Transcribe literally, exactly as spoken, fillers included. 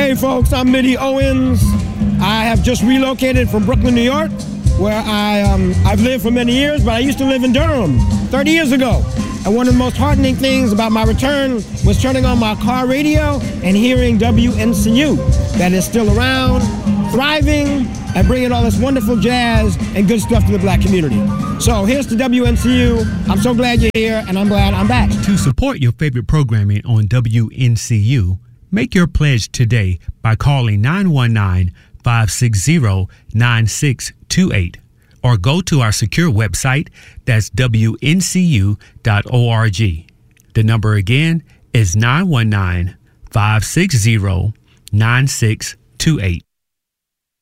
Hey folks, I'm Mitty Owens. I have just relocated from Brooklyn, New York, where I, um, I've lived for many years, but I used to live in Durham thirty years ago. And one of the most heartening things about my return was turning on my car radio and hearing W N C U, that is still around, thriving, and bringing all this wonderful jazz and good stuff to the black community. So here's to W N C U. I'm so glad you're here, and I'm glad I'm back. To support your favorite programming on W N C U, make your pledge today by calling nine one nine, five six zero, nine six two eight or go to our secure website, that's W N C U dot org. The number again is nine one nine, five six zero, nine six two eight.